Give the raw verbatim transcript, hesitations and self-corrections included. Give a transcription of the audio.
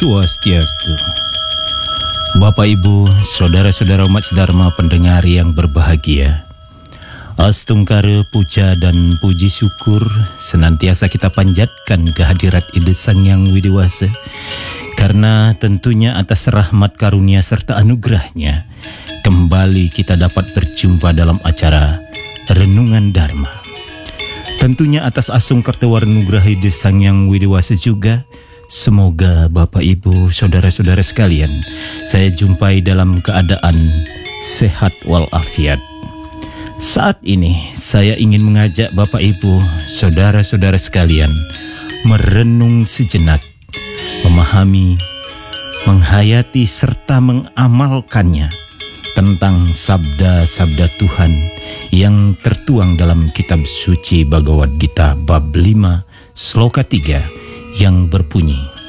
Swastiastu. Bapak Ibu, saudara-saudara umat Dharma pendengar yang berbahagia, Astungkara puja dan puji syukur senantiasa kita panjatkan kehadirat Ida Sang Yang Widiwasa, karena tentunya atas rahmat karunia serta anugerahnya kembali kita dapat berjumpa dalam acara Renungan Dharma. Tentunya atas asung kartawarnugraha Ida Sang Yang Widiwasa juga, semoga Bapak Ibu saudara-saudara sekalian saya jumpai dalam keadaan sehat walafiat. Saat ini saya ingin mengajak Bapak Ibu saudara-saudara sekalian merenung sejenak, memahami, menghayati serta mengamalkannya tentang sabda-sabda Tuhan yang tertuang dalam kitab suci Bhagavad Gita bab lima sloka tiga yang berbunyi,